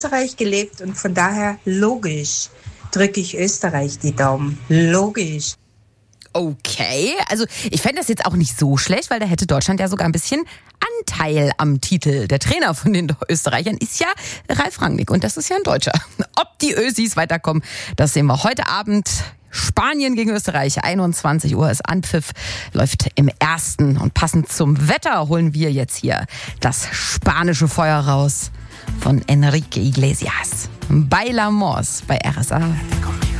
Österreich gelebt und von daher logisch drücke ich Österreich die Daumen. Logisch. Okay, also ich fände das jetzt auch nicht so schlecht, weil da hätte Deutschland ja sogar ein bisschen Anteil am Titel. Der Trainer von den Österreichern ist ja Ralf Rangnick und das ist ja ein Deutscher. Ob die Ösis weiterkommen, das sehen wir heute Abend. Spanien gegen Österreich, 21 Uhr ist Anpfiff, läuft im ersten. Und passend zum Wetter holen wir jetzt hier das spanische Feuer raus von Enrique Iglesias. Bailamos bei RSA.